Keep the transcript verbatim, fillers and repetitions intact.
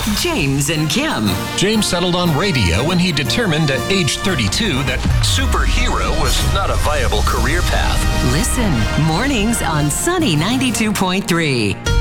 James and Kim. James settled on radio when he determined at age thirty-two that superhero was not a viable career path. Listen, mornings on Sunny ninety-two point three.